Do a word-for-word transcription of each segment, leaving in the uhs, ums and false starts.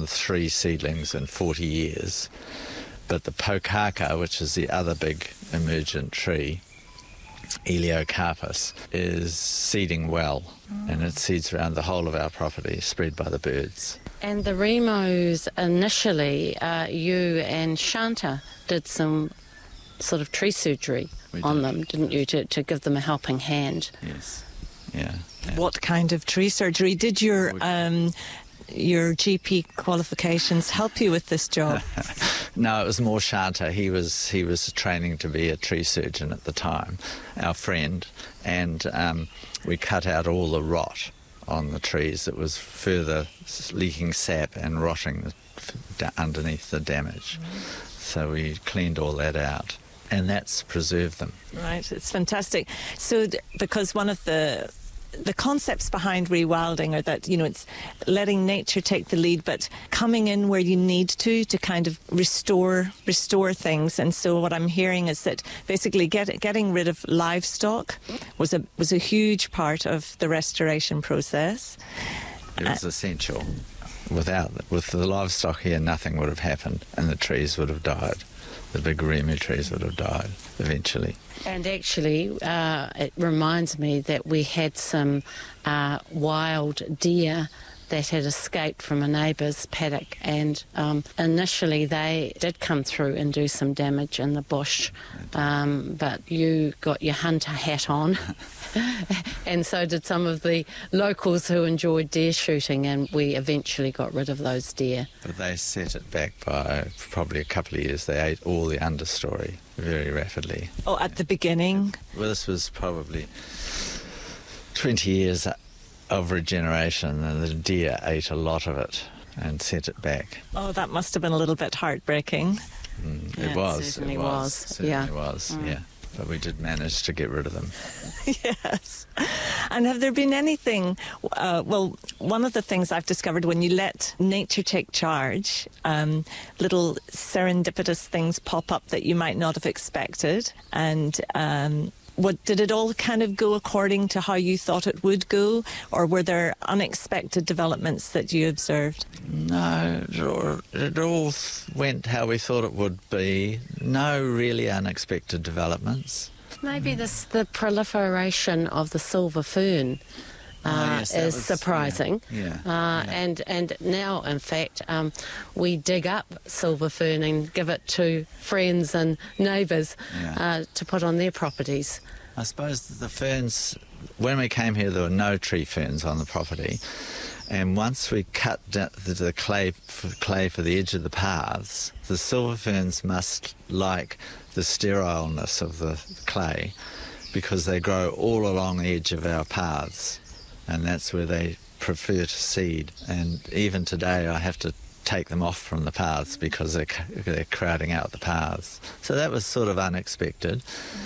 on three seedlings in forty years. But the pokaka, which is the other big emergent tree, Eliocarpus, is seeding well, mm. and it seeds around the whole of our property, spread by the birds. And the Remos, initially, uh, you and Shanta did some sort of tree surgery we on did. them, didn't you, to, to give them a helping hand? Yes, yeah. yeah. What kind of tree surgery? Did your um, your G P qualifications help you with this job? No, it was more Shanta. He was he was training to be a tree surgeon at the time, our friend, and um, we cut out all the rot on the trees that was further leaking sap and rotting the, underneath the damage. Mm. So we cleaned all that out, and that's preserved them. Right, it's fantastic. So, because one of the the concepts behind rewilding are that, you know, it's letting nature take the lead, but coming in where you need to to kind of restore restore things. And so what I'm hearing is that basically get, getting rid of livestock was a was a huge part of the restoration process. It was uh, essential. Without with the livestock here, nothing would have happened, and the trees would have died. The big Remu trees would have died eventually. And actually, uh, it reminds me that we had some uh, wild deer that had escaped from a neighbour's paddock, and um, initially they did come through and do some damage in the bush, um, but you got your hunter hat on. And so did some of the locals who enjoyed deer shooting, and we eventually got rid of those deer. But they set it back by probably a couple of years. They ate all the understory very rapidly. Oh, at the beginning? Well, this was probably twenty years of regeneration, and the deer ate a lot of it and set it back. Oh, that must have been a little bit heartbreaking. Mm, yeah, it was. It certainly it was. was. Certainly yeah. was, mm. yeah. But we did manage to get rid of them. Yes. And have there been anything, uh, well, one of the things I've discovered when you let nature take charge, um, little serendipitous things pop up that you might not have expected. And um, what did it all kind of go according to how you thought it would go? Or were there unexpected developments that you observed? No, it all, it all went how we thought it would be. No really unexpected developments. Maybe this, the proliferation of the silver fern uh, oh, yes, is was, surprising. Yeah, yeah, uh, yeah. And, and now, in fact, um, we dig up silver fern and give it to friends and neighbours yeah. uh, to put on their properties. I suppose the ferns, when we came here, there were no tree ferns on the property. And once we cut the, the clay, for, clay for the edge of the paths, the silver ferns must like the sterileness of the clay, because they grow all along the edge of our paths, and that's where they prefer to seed. And even today I have to take them off from the paths because they're, they're crowding out the paths. So that was sort of unexpected.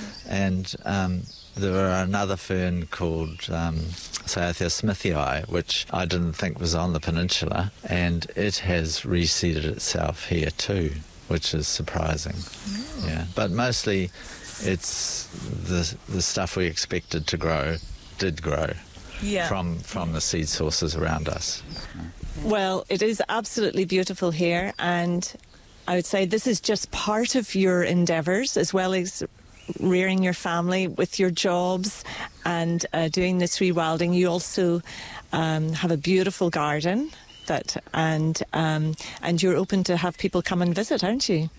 And um, there were another fern called um, Cyathea smithii, which I didn't think was on the peninsula, and it has reseeded itself here too, which is surprising. Oh. Yeah, but mostly it's the the stuff we expected to grow did grow yeah. from from the seed sources around us. Well, it is absolutely beautiful here, and I would say this is just part of your endeavours, as well as rearing your family with your jobs and uh, doing this rewilding. You also um, have a beautiful garden that, and um, and you're open to have people come and visit, aren't you?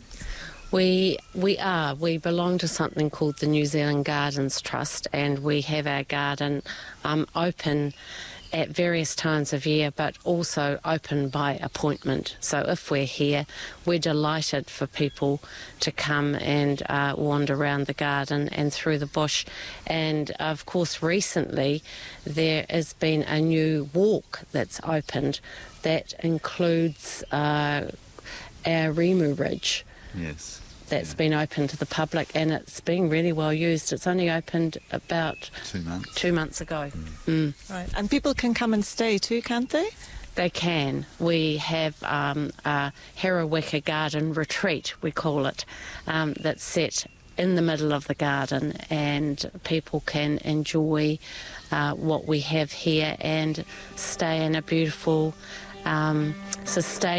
We we are. We belong to something called the New Zealand Gardens Trust, and we have our garden um, open at various times of year, but also open by appointment. So if we're here, we're delighted for people to come and uh, wander around the garden and through the bush. And of course, recently there has been a new walk that's opened that includes uh, our Remu Ridge. Yes. That's yeah. been open to the public, and it's being really well used. It's only opened about two months, two months ago. Mm. Mm. Right, and people can come and stay too, can't they? They can. We have um, a Heraweka Garden Retreat, we call it, um, that's set in the middle of the garden, and people can enjoy uh, what we have here and stay in a beautiful, um, sustainable